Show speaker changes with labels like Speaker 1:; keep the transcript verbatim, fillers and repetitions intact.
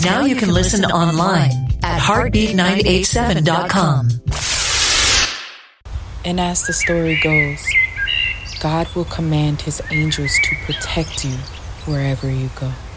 Speaker 1: Now you can listen online at heartbeat nine eight seven dot com.
Speaker 2: And as the story goes, God will command his angels to protect you wherever you go.